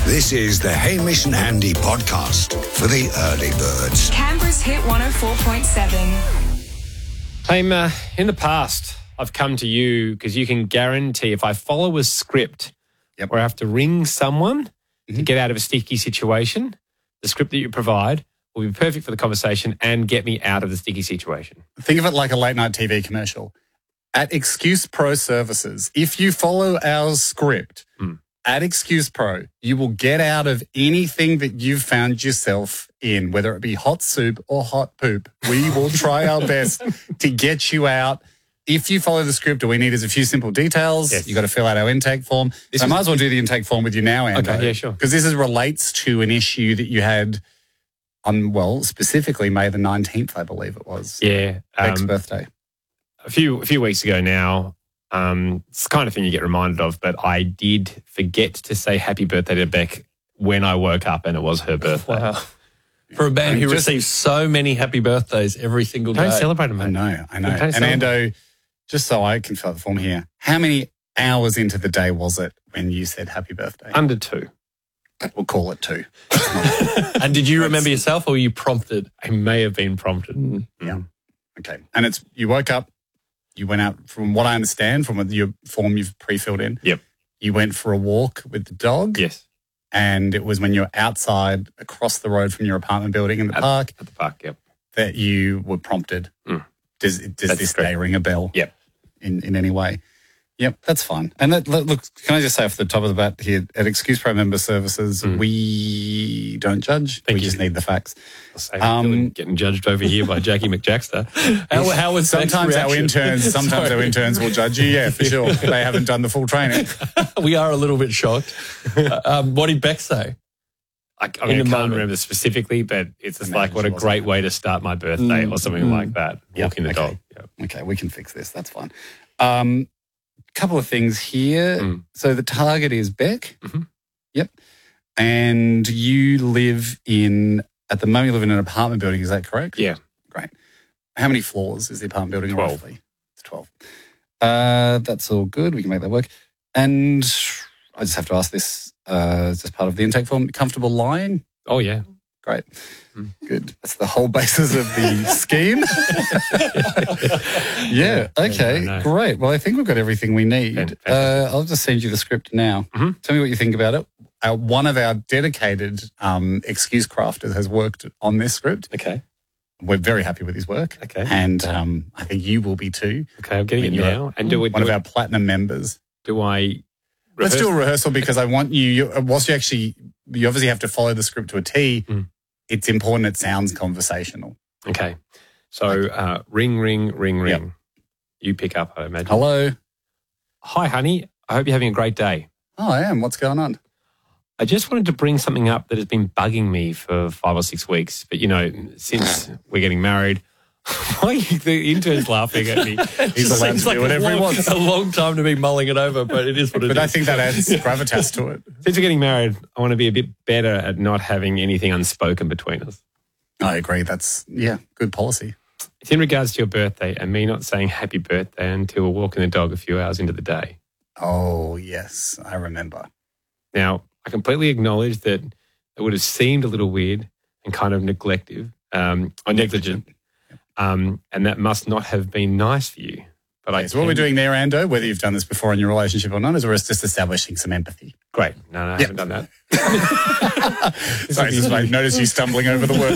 This is the Hamish and Andy podcast for the early birds. Canberra's Hit 104.7. In the past, I've come to you because you can guarantee if I follow a script where I have to ring someone to get out of a sticky situation, the script that you provide will be perfect for the conversation and get me out of the sticky situation. Think of it like a late night TV commercial. At Excuse Pro Services, if you follow our script at Excuse Pro, you will get out of anything that you've found yourself in, whether it be hot soup or hot poop. We will try our best to get you out. If you follow the script, all we need is a few simple details. Yes. You've got to fill out our intake form. So I might as well do the intake form with you now, Andy. Okay, yeah, sure. Because this relates to an issue that you had on, well, specifically May the 19th, I believe it was. Yeah. Beck's birthday. A few weeks ago now, it's the kind of thing you get reminded of, but I did forget to say happy birthday to Beck when I woke up and it was her birthday. Wow. For a band who receives so many happy birthdays every single day. Don't celebrate them, I mate. know. Don't And celebrate. Ando, just so I can fill out the form here, how many hours into the day was it when you said happy birthday? Under 2. We'll call it 2. And did you remember yourself or were you prompted? I may have been prompted. Yeah. Okay. And you woke up, you went out, from what I understand, from your form you've pre-filled in. Yep. You went for a walk with the dog. Yes. And it was when you were outside across the road from your apartment building in the park At the park, yep. that you were prompted. Does this day ring a bell? Yep. In any way? Yep, that's fine. And look, can I just say off the top of the bat here, at Excuse Pro Member Services, we don't judge. We just need the facts. Getting judged over here by Jackie McJackster. How was Beck's Sometimes our reaction? interns will judge you. Yeah, for sure. They haven't done the full training. We are a little bit shocked. What did Beck say? I can't remember specifically, but it's just like what a great way to start my birthday or something like that. Walking the dog. Yep. Okay, we can fix this. That's fine. Couple of things here. So the target is Beck. Yep. And you live at the moment you live in an apartment building, is that correct? Yeah. Great. How many floors is the apartment building 12. roughly? It's 12. That's all good. We can make that work. And I just have to ask this as just part of the intake form. Comfortable lying? Oh, yeah. Great. Good. That's the whole basis of the scheme. Yeah. Okay. No. Great. Well, I think we've got everything we need. Fantastic. I'll just send you the script now. Tell me what you think about it. One of our dedicated excuse crafters has worked on this script. Okay. We're very happy with his work. Okay. And I think you will be too. Okay, I'm getting it now. And One of our platinum members. do I Let's do a rehearsal because I want you, whilst you obviously have to follow the script to a T, it's important it sounds conversational. Okay. So ring, ring, ring, ring. Yep. You pick up, I imagine. Hello. Hi, honey. I hope you're having a great day. Oh, I am. What's going on? I just wanted to bring something up that has been bugging me for 5 or 6 weeks. But, since we're getting married, why are the intern's laughing at me? He's allowed to do whatever he wants. A long time to be mulling it over, but it is what it is. But I think that adds gravitas to it. Since we're getting married, I want to be a bit better at not having anything unspoken between us. I agree. That's, good policy. It's in regards to your birthday and me not saying happy birthday until walking the dog a few hours into the day. Oh, yes. I remember. Now, I completely acknowledge that it would have seemed a little weird and kind of neglective or negligent. And that must not have been nice for you. But So what we're doing there, Ando, whether you've done this before in your relationship or not, is we're just establishing some empathy. Great. No, I haven't done that. Sorry, I notice you stumbling over the word.